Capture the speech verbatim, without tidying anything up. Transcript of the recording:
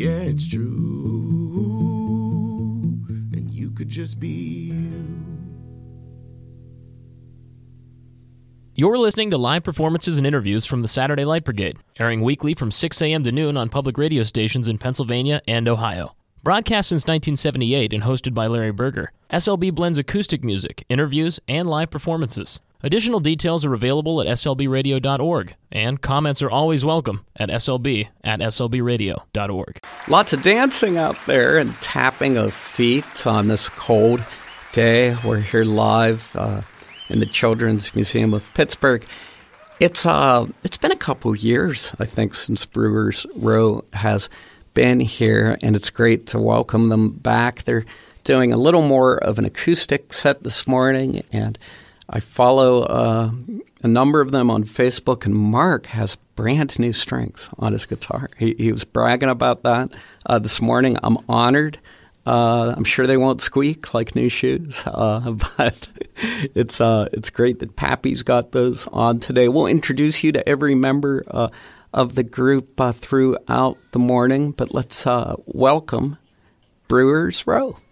Yeah, it's true. And you could just be you. You're listening to live performances and interviews from the Saturday Light Brigade, airing weekly from six a.m. to noon on public radio stations in Pennsylvania and Ohio. Broadcast since nineteen seventy-eight and hosted by Larry Berger, S L B blends acoustic music, interviews, and live performances. Additional details are available at s l b radio dot org, and comments are always welcome at s l b at s l b radio dot org. Lots of dancing out there and tapping of feet on this cold day. We're here live uh, in the Children's Museum of Pittsburgh. It's uh, it's been a couple years, I think, since Brewers Row has been here, and it's great to welcome them back. They're doing a little more of an acoustic set this morning, and I follow uh, a number of them on Facebook, and Mark has brand new strings on his guitar. He, he was bragging about that uh, this morning. I'm honored. Uh, I'm sure they won't squeak like new shoes, uh, but it's uh, it's great that Pappy's got those on today. We'll introduce you to every member uh, of the group uh, throughout the morning, but let's uh, welcome Brewers Row.